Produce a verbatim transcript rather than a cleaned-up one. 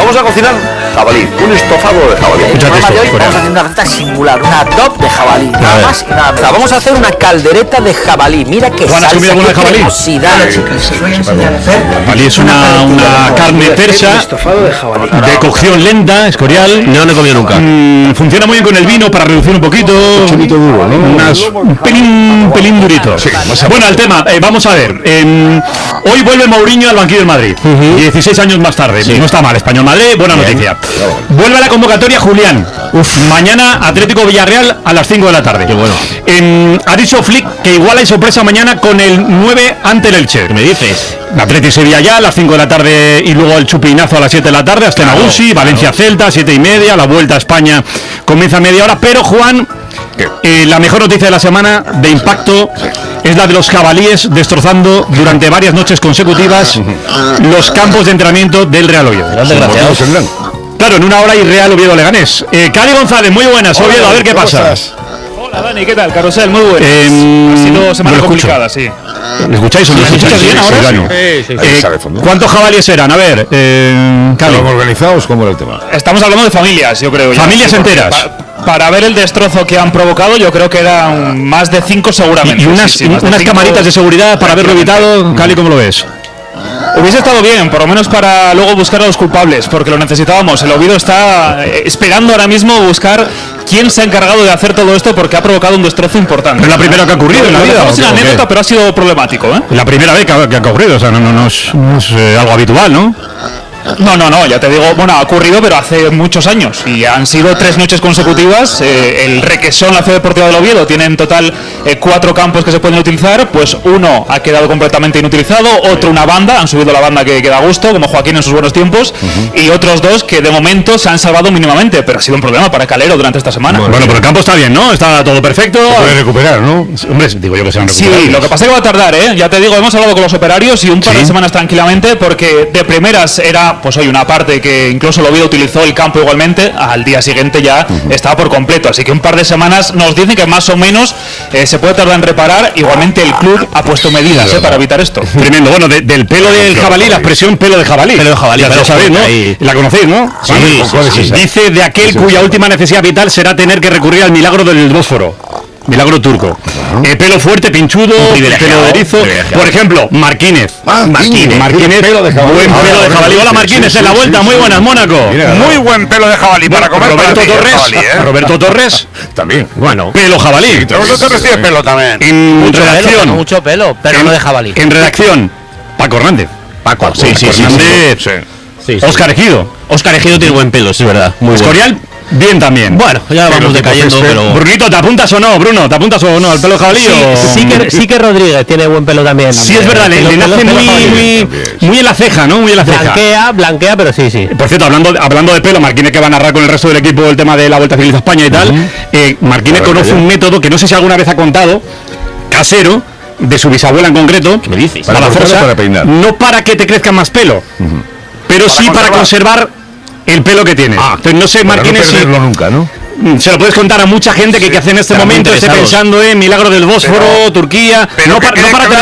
Vamos a cocinar jabalí, un estofado de jabalí. En el programa de hoy vamos a hacer una receta singular, una adob de jabalí, nada más y nada menos. Vamos a hacer una caldereta de jabalí. Mira qué salsa, qué de jabalí. cremosidad. Jabalí es una, una carne persa de, de cocción lenta, escorial. No lo he comido nunca. Mm, funciona muy bien con el vino para reducir un poquito. Un chulito duro, ¿no? Unas, un pelín, pelín durito. Sí, bueno, al tema, eh, vamos a ver. Eh, hoy vuelve Mourinho al banquillo del Madrid. Uh-huh. dieciséis años más tarde. Sí. No está mal. Español Madrid, buena bien. Noticia. Vuelve a la convocatoria Julián. Uf. Mañana Atlético Villarreal a las cinco de la tarde. Qué bueno. Eh, ha dicho Flick que igual hay sorpresa mañana con el nueve ante el Elche. ¿Qué me dices? Atlético Sevilla ya a las cinco de la tarde y luego el chupinazo a las siete de la tarde. Hasta Nagusi, claro, Valencia claro. Celta, siete y media. La vuelta a España comienza a media hora. Pero Juan, eh, la mejor noticia de la semana de impacto es la de los jabalíes destrozando durante varias noches consecutivas los campos de entrenamiento del Real Oviedo. Claro, en una hora y Real Oviedo Leganés. Eh, Cali González, muy buenas. Hola, Oviedo, a ver qué pasa. Estás? Hola Dani, ¿qué tal? Carrusel, muy buenas. Eh, ha sido semana complicada, sí. ¿Me escucháis o no? ¿Me escucháis bien ahora? Sí, sí, sí, sí. Eh, ¿Cuántos jabalíes eran? A ver, eh, Cali. ¿Organizados? ¿Cómo era el tema? Estamos hablando de familias, yo creo. Familias ya, enteras. Para, para ver el destrozo que han provocado, yo creo que eran más de cinco seguramente. Y unas, sí, sí, unas cinco, camaritas de seguridad para haberlo evitado. Cali, ¿cómo lo ves? Hubiese estado bien, por lo menos para luego buscar a los culpables, porque lo necesitábamos. El Oviedo está esperando ahora mismo buscar quién se ha encargado de hacer todo esto, porque ha provocado un destrozo importante. Es la primera que ha ocurrido en la vida. Es una anécdota, pero ha sido problemático, ¿eh? La primera vez que ha, que ha ocurrido, o sea, no, no, no es, no es eh, algo habitual, ¿no? No, no, no, ya te digo, bueno, ha ocurrido, pero hace muchos años y han sido tres noches consecutivas. Eh, el Requesón, la Ciudad Deportiva del Oviedo, tiene en total eh, cuatro campos que se pueden utilizar, pues uno ha quedado completamente inutilizado, otro una banda, han subido la banda que queda a gusto, como Joaquín en sus buenos tiempos, uh-huh. y otros dos que de momento se han salvado mínimamente, pero ha sido un problema para Calero durante esta semana. Bueno, bueno, pero el campo está bien, ¿no? Está todo perfecto. Se puede recuperar, ¿no? Hombre, digo yo que se van a recuperar. Sí, lo que pasa es que va a tardar, ¿eh? Ya te digo, hemos hablado con los operarios y un par ¿Sí? de semanas tranquilamente, porque de primeras era, pues hoy una parte que incluso el Oviedo utilizó el campo igualmente, al día siguiente ya uh-huh. estaba por completo, así que un par de semanas nos dicen que más o menos eh, se puede tardar en reparar. Igualmente el club ha puesto medidas eh, para evitar esto. Tremendo. Bueno, de, del pelo del jabalí, la expresión pelo de jabalí. Pelo de jabalí, ya lo sabéis, ¿no? Ahí. La conocéis, ¿no? Sí, sí, sí, sí. Dice de aquel sí, cuya sí. última necesidad vital será tener que recurrir al milagro del Bósforo. Milagro turco. Uh-huh. Eh, pelo fuerte, pinchudo, pelo de erizo. Por ejemplo, Marquínez. Ah, Marquínez. Marquínez, pelo de jabalí. Buen pelo de jabalí. Hola Marquínez, sí, en la vuelta. Sí, muy buenas, Mónaco. Mira, muy buen pelo de jabalí para comer. Roberto para Torres. Jabalí, ¿eh? Roberto Torres. También. Bueno. Pelo jabalí. Sí, Roberto Torres tiene pelo también. En mucho redacción. Pelo, mucho pelo, pero en, no de jabalí. En redacción, Paco Hernández. Paco, sí, sí, sí. Hernández. Sí. Sí, sí. Óscar Ejido. Óscar Ejido tiene buen pelo, sí, es verdad. Muy Escorial. Bueno. Bien también. Bueno, ya vamos decayendo, pero... Brunito, ¿te apuntas o no, Bruno? ¿Te apuntas o no al pelo jabalí? Sí, o... sí, que, sí que Rodríguez tiene buen pelo también. Sí, es verdad, le, le nace muy, muy, muy en la ceja, ¿no? Muy en la ceja. Blanquea, blanquea, pero sí, sí. Por cierto, hablando, hablando de pelo, Marquínez, que va a narrar con el resto del equipo el tema de la Vuelta Ciclista a España y tal, uh-huh. eh, Marquínez conoce un método que no sé si alguna vez ha contado, casero, de su bisabuela en concreto. ¿Qué me dices? Para, para, forza, para peinar. No para que te crezca más pelo, uh-huh. pero para sí conservar. para conservar el pelo que tienes. Ah, entonces no sé, Marquínez, no perderlo si, nunca, ¿no? Se lo puedes contar a mucha gente que, sí, que hace en este momento esté pensando en milagro del Bósforo, pero, Turquía, pero no, pa, no para tener